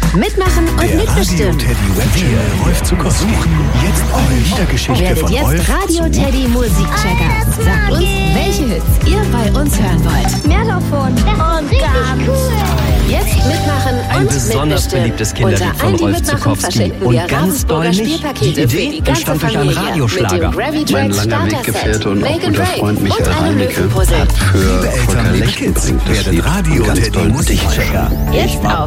Mitmachen und Der mitbestimmen. Radio Teddy Webchannel Rolf Zukowski. Jetzt eure Liedergeschichte Werdet von jetzt Rolf Radio zu Teddy Musikchecker. Sagt uns, welche Hits ihr bei uns hören wollt. Mehr davon. Und ganz cool. Jetzt mitmachen Ein und besonders mitbestimmen. beliebtes Kinderlied Unter von allen, die Rolf mitmachen, Zukowski. verschenken Und wir ganz doll Ravensburger nicht. Spielpakete Die für Idee die ganze entstand durch einen Familie. Radioschlager. Mit dem Gravy Mein Track langer Starter Weggefährte Set, und auch Make and guter Break Freund Michael und einem Reinecke Löwenpuzzle. hat für Liebe Eltern, Volker liebe Lechtenbrink Kids, das werdet Lied Radio ganz Teddy doll dicht. Musikchecker. Jetzt auf